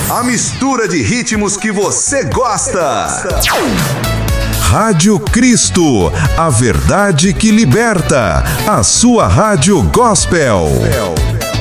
A mistura de ritmos que você gosta. Rádio Cristo, a verdade que liberta. A sua rádio gospel.